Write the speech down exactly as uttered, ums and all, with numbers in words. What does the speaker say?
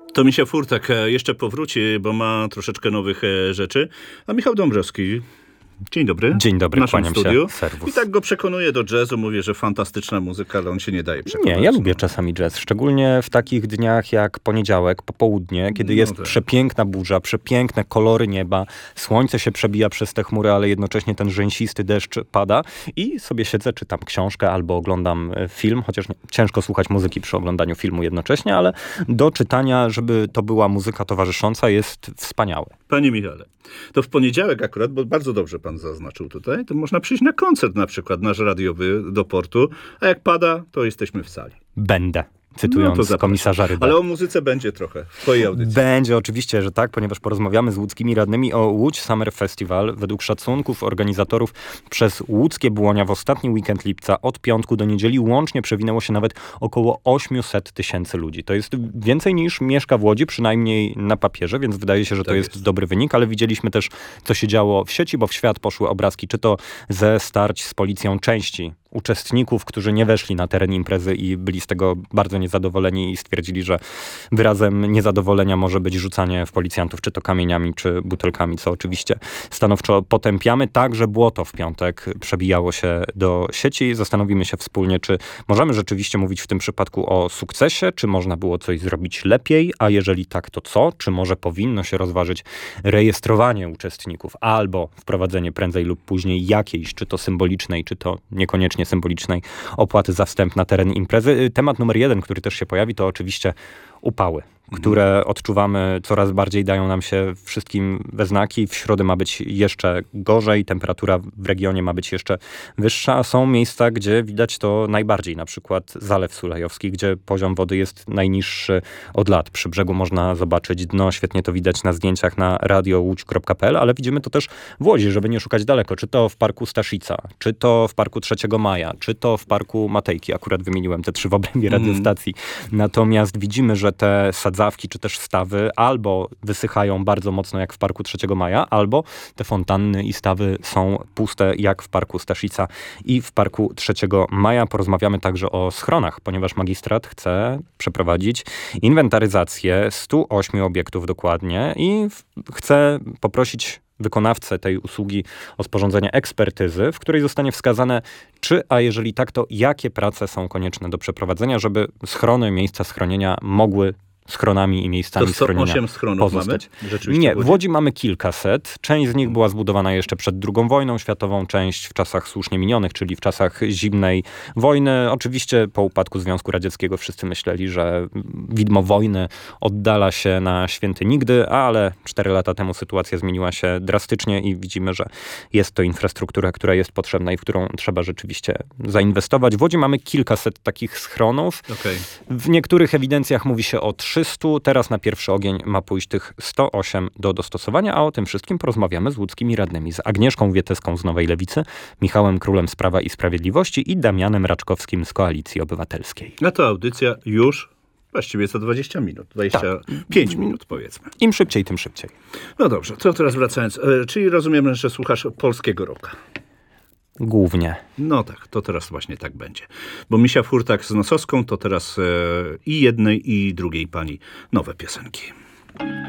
To Misia Furtak e, jeszcze powróci, bo ma troszeczkę nowych e, rzeczy. A Michał Dąbrowski, dzień dobry. Dzień dobry, w naszym kłaniam studiu. się. Serwus. I tak go przekonuje do jazzu, mówię, że fantastyczna muzyka, ale on się nie daje przekonać. Nie, ja lubię czasami jazz, szczególnie w takich dniach jak poniedziałek, popołudnie, kiedy No jest tak. przepiękna burza, przepiękne kolory nieba, słońce się przebija przez te chmury, ale jednocześnie ten rzęsisty deszcz pada i sobie siedzę, czytam książkę albo oglądam e, film, chociaż nie, ciężko słuchać muzyki przy oglądaniu filmu jednocześnie, ale do czytania, żeby to była muzyka towarzysząca, jest wspaniałe. Panie Michale, to w poniedziałek akurat, bo bardzo dobrze pan zaznaczył tutaj, to można przyjść na koncert na przykład, nasz radiowy do portu, a jak pada, to jesteśmy w sali. Będę. Cytując No to zapraszam. komisarza Rybę. Ale o muzyce będzie trochę w twojej audycji. Będzie oczywiście, że tak, ponieważ porozmawiamy z łódzkimi radnymi o Łódź Summer Festival. Według szacunków organizatorów przez łódzkie Błonia w ostatni weekend lipca od piątku do niedzieli łącznie przewinęło się nawet około osiemset tysięcy ludzi. To jest więcej niż mieszka w Łodzi, przynajmniej na papierze, więc wydaje się, że to Tak jest, jest. dobry wynik, ale widzieliśmy też, co się działo w sieci, bo w świat poszły obrazki, czy to ze starć z policją części uczestników, którzy nie weszli na teren imprezy i byli z tego bardzo niezadowoleni i stwierdzili, że wyrazem niezadowolenia może być rzucanie w policjantów, czy to kamieniami, czy butelkami, co oczywiście stanowczo potępiamy. Także błoto w piątek przebijało się do sieci. Zastanowimy się wspólnie, czy możemy rzeczywiście mówić w tym przypadku o sukcesie, czy można było coś zrobić lepiej, a jeżeli tak, to co? Czy może powinno się rozważyć rejestrowanie uczestników albo wprowadzenie prędzej lub później jakiejś, czy to symbolicznej, czy to niekoniecznie symbolicznej opłaty za wstęp na teren imprezy. Temat numer jeden, który też się pojawi, to oczywiście upały, które odczuwamy coraz bardziej, dają nam się wszystkim we znaki. W środę ma być jeszcze gorzej, temperatura w regionie ma być jeszcze wyższa, a są miejsca, gdzie widać to najbardziej, na przykład Zalew Sulejowski, gdzie poziom wody jest najniższy od lat. Przy brzegu można zobaczyć dno, świetnie to widać na zdjęciach na radio łódź kropka p l, ale widzimy to też w Łodzi, żeby nie szukać daleko. Czy to w Parku Staszica, czy to w Parku trzeciego maja, czy to w Parku Matejki. Akurat wymieniłem te trzy w obrębie Mm. radiostacji. Natomiast widzimy, że te sadzawki, czy też stawy albo wysychają bardzo mocno jak w Parku trzeciego maja, albo te fontanny i stawy są puste jak w Parku Staszica i w Parku trzeciego maja. Porozmawiamy także o schronach, ponieważ magistrat chce przeprowadzić inwentaryzację stu ośmiu obiektów dokładnie i w- chce poprosić wykonawcę tej usługi o sporządzenie ekspertyzy, w której zostanie wskazane, czy, a jeżeli tak, to jakie prace są konieczne do przeprowadzenia, żeby schrony, miejsca schronienia mogły schronami i miejscami To sto schronienia osiem schronów pozostać. mamy? Rzeczywiście Nie, w Łodzi? w Łodzi mamy kilkaset. Część z nich była zbudowana jeszcze przed drugą wojną światową, część w czasach słusznie minionych, czyli w czasach zimnej wojny. Oczywiście po upadku Związku Radzieckiego wszyscy myśleli, że widmo wojny oddala się na święty nigdy, ale cztery lata temu sytuacja zmieniła się drastycznie i widzimy, że jest to infrastruktura, która jest potrzebna i w którą trzeba rzeczywiście zainwestować. W Łodzi mamy kilkaset takich schronów. Okej. W niektórych ewidencjach mówi się o trzystu. Teraz na pierwszy ogień ma pójść tych sto osiem do dostosowania, a o tym wszystkim porozmawiamy z łódzkimi radnymi. Z Agnieszką Wieteską z Nowej Lewicy, Michałem Królem z Prawa i Sprawiedliwości i Damianem Raczkowskim z Koalicji Obywatelskiej. A to audycja już właściwie za dwadzieścia minut, dwadzieścia pięć minut powiedzmy. Im szybciej, tym szybciej. No dobrze, to teraz wracając. E, czyli rozumiem, że słuchasz polskiego rocka. Głównie. No tak, to teraz właśnie tak będzie. Bo Misia Furtak z Nosowską to teraz e, i jednej, i drugiej pani nowe piosenki.